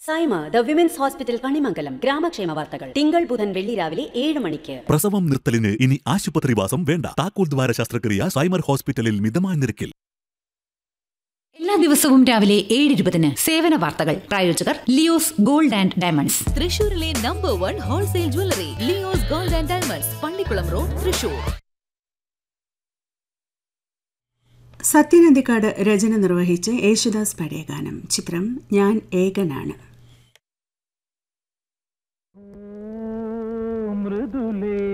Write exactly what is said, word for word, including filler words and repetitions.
Saima the women's hospital Kanimangalam ഗ്രാമക്ഷേമ വാർത്തകൾ തിങ്കൾ ബുധൻ വെള്ളി രാവിലെ ഏഴ് മണിക്ക്. പ്രസവം നിർത്തലിന് ഇനി ആശുപത്രിവാസം വേണ്ട. താക്കോൽ ദ്വാര ശസ്ത്രക്രിയ സൈമർ ഹോസ്പിറ്റലിൽ മിതമായ നിരക്കിൽ. എല്ലാ ദിവസവും രാവിലെ ഏഴ് ഇരുപതിന് സേവന വാർത്തകൾ. പ്രായോജകർ ലിയോസ് ഗോൾഡ് ആൻഡ് ഡയമണ്ട്സ്, തൃശൂരിലെ number one wholesale jewellery Leo's gold and diamonds, Pallikkulam road, Thrissur. Sathyan Anthikad രചന നിർവഹിച്ച് യേശുദാസ് പാടിയ ഗാനം. ചിത്രം ഞാൻ ഏകനാണ്. മൃദുലേ